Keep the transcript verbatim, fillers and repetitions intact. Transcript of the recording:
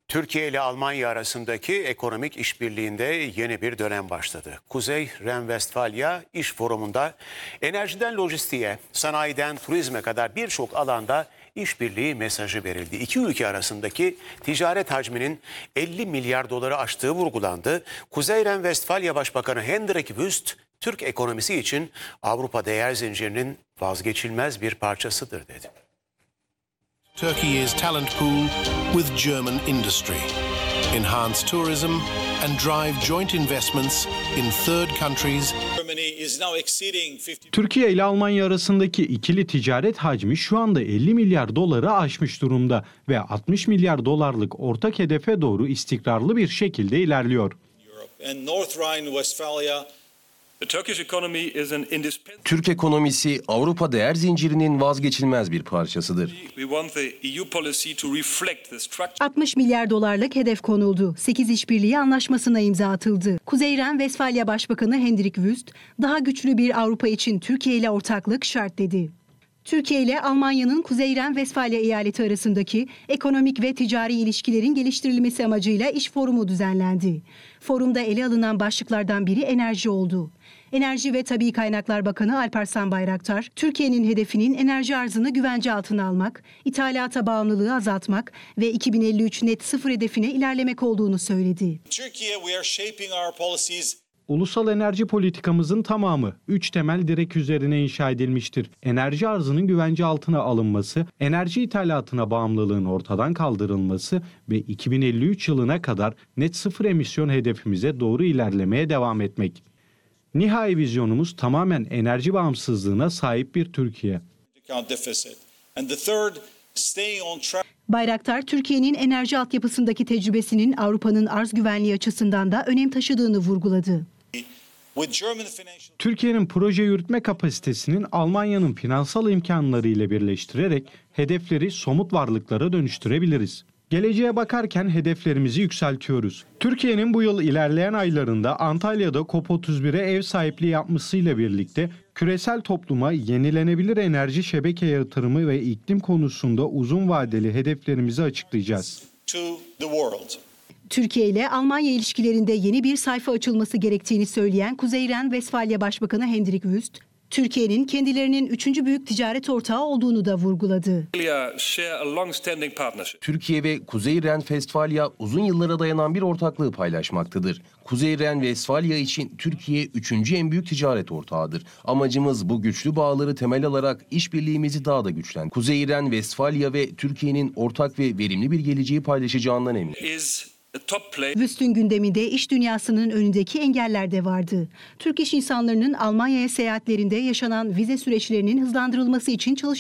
Türkiye ile Almanya arasındaki ekonomik işbirliğinde yeni bir dönem başladı. Kuzey Ren-Vestfalya İş Forumu'nda enerjiden lojistiğe, sanayiden turizme kadar birçok alanda işbirliği mesajı verildi. İki ülke arasındaki ticaret hacminin elli milyar doları aştığı vurgulandı. Kuzey Ren-Vestfalya Başbakanı Hendrik Wüst, Türk ekonomisi için Avrupa değer zincirinin vazgeçilmez bir parçasıdır dedi. Turkey's talent pool with German industry, enhance tourism and drive joint investments in third countries. Türkiye ile Almanya arasındaki ikili ticaret hacmi şu anda elli milyar doları aşmış durumda ve altmış milyar dolarlık ortak hedefe doğru istikrarlı bir şekilde ilerliyor. Türk ekonomisi Avrupa değer zincirinin vazgeçilmez bir parçasıdır. altmış milyar dolarlık hedef konuldu. sekiz işbirliği anlaşmasına imza atıldı. Kuzey Ren-Vestfalya Başbakanı Hendrik Wüst, daha güçlü bir Avrupa için Türkiye ile ortaklık şart dedi. Türkiye ile Almanya'nın Kuzey Ren-Vestfalya eyaleti arasındaki ekonomik ve ticari ilişkilerin geliştirilmesi amacıyla iş forumu düzenlendi. Forumda ele alınan başlıklardan biri enerji oldu. Enerji ve Tabii Kaynaklar Bakanı Alparslan Bayraktar, Türkiye'nin hedefinin enerji arzını güvence altına almak, ithalata bağımlılığı azaltmak ve iki bin elli üç net sıfır hedefine ilerlemek olduğunu söyledi. Türkiye, we are shaping our policies. Ulusal enerji politikamızın tamamı üç temel direk üzerine inşa edilmiştir. Enerji arzının güvence altına alınması, enerji ithalatına bağımlılığın ortadan kaldırılması ve iki bin elli üç yılına kadar net sıfır emisyon hedefimize doğru ilerlemeye devam etmek. Nihai vizyonumuz tamamen enerji bağımsızlığına sahip bir Türkiye. Bayraktar, Türkiye'nin enerji altyapısındaki tecrübesinin Avrupa'nın arz güvenliği açısından da önem taşıdığını vurguladı. Türkiye'nin proje yürütme kapasitesinin Almanya'nın finansal imkanları ile birleştirerek hedefleri somut varlıklara dönüştürebiliriz. Geleceğe bakarken hedeflerimizi yükseltiyoruz. Türkiye'nin bu yıl ilerleyen aylarında Antalya'da COP otuz bire ev sahipliği yapmasıyla birlikte küresel topluma yenilenebilir enerji şebeke yatırımı ve iklim konusunda uzun vadeli hedeflerimizi açıklayacağız. Türkiye ile Almanya ilişkilerinde yeni bir sayfa açılması gerektiğini söyleyen Kuzey Ren-Vestfalya Başbakanı Hendrik Wüst, Türkiye'nin kendilerinin üçüncü büyük ticaret ortağı olduğunu da vurguladı. Türkiye ve Kuzey Ren-Vestfalya uzun yıllara dayanan bir ortaklığı paylaşmaktadır. Kuzey Ren-Vestfalya için Türkiye üçüncü en büyük ticaret ortağıdır. Amacımız bu güçlü bağları temel alarak işbirliğimizi daha da güçlendirmek. Kuzey Ren-Vestfalya ve Türkiye'nin ortak ve verimli bir geleceği paylaşacağından eminim. Wüst'ün gündeminde iş dünyasının önündeki engeller de vardı. Türk iş insanlarının Almanya'ya seyahatlerinde yaşanan vize süreçlerinin hızlandırılması için çalıştığını